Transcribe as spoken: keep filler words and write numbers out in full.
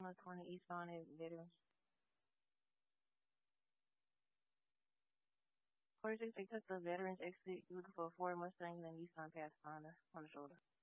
Honda twenty eastbound at Veterans. forty-six, they took the Veterans exit. You looking for a Ford Mustang, then Nissan passed Honda on the shoulder.